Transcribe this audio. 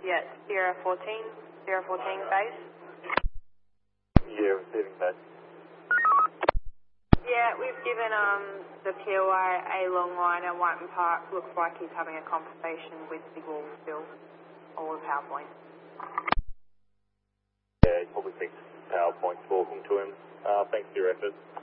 Yeah, Sierra 14 base. Yeah, receiving base. Yeah, we've given the POI a long line at Whiteman Park. Looks like he's having a conversation with Big Wolf still, or with PowerPoint. Yeah, he probably thinks PowerPoint's talking to him. Thanks for your efforts.